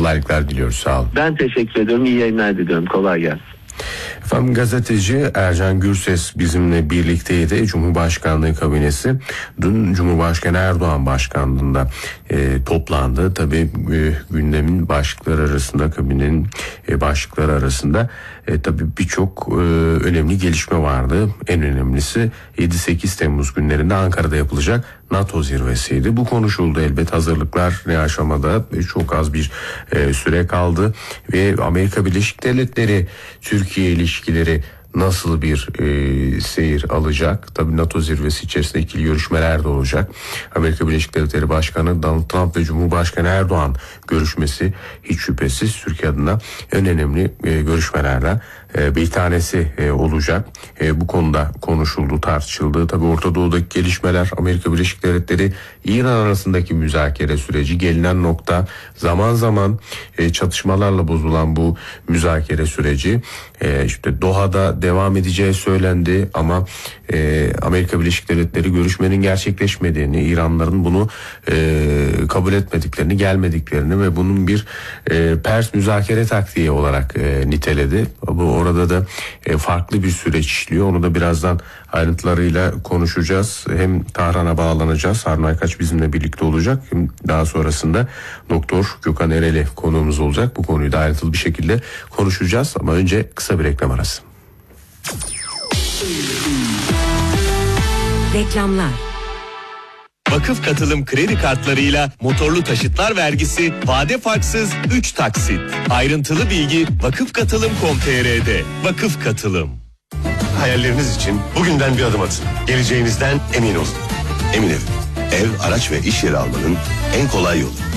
Kolaylıklar diliyoruz, sağ olun. Ben teşekkür ediyorum. İyi yayınlar diliyorum. Kolay gelsin. Efendim, gazeteci Ercan Gürses bizimle birlikteydi. Cumhurbaşkanlığı kabinesi dün Cumhurbaşkanı Erdoğan başkanlığında toplandı. Tabii gündemin başlıkları arasında, kabinenin başlıkları arasında tabii birçok önemli gelişme vardı. En önemlisi 7-8 Temmuz günlerinde Ankara'da yapılacak NATO zirvesiydi. Bu konuşuldu elbet. Hazırlıklar ne aşamada? Çok az bir süre kaldı ve Amerika Birleşik Devletleri Türkiye ilişkileri nasıl bir seyir alacak? Tabii NATO zirvesi içerisinde ikili görüşmeler de olacak. Amerika Birleşik Devletleri Başkanı Donald Trump ve Cumhurbaşkanı Erdoğan görüşmesi hiç şüphesiz Türkiye adına en önemli görüşmelerden bir tanesi olacak. Bu konuda konuşuldu, tartışıldı. Tabii Orta Doğu'daki gelişmeler, Amerika Birleşik Devletleri İran arasındaki müzakere süreci, gelinen nokta, zaman zaman çatışmalarla bozulan bu müzakere süreci işte Doha'da devam edeceği söylendi ama Amerika Birleşik Devletleri görüşmenin gerçekleşmediğini, İranlıların bunu kabul etmediklerini, gelmediklerini ve bunun bir Pers müzakere taktiği olarak niteledi. Orada da farklı bir süreç işliyor. Onu da birazdan ayrıntılarıyla konuşacağız. Hem Tahran'a bağlanacağız. Harun Aykaç bizimle birlikte olacak. Hem daha sonrasında Doktor Gökhan Ereli konuğumuz olacak. Bu konuyu da ayrıntılı bir şekilde konuşacağız. Ama önce kısa bir reklam arası. Reklamlar. Vakıf Katılım kredi kartlarıyla motorlu taşıtlar vergisi vade farksız 3 taksit. Ayrıntılı bilgi vakıfkatılım.com.tr'de. Vakıf Katılım. Hayalleriniz için bugünden bir adım atın. Geleceğinizden emin olun. Emin Ev, ev, araç ve iş yeri almanın en kolay yolu.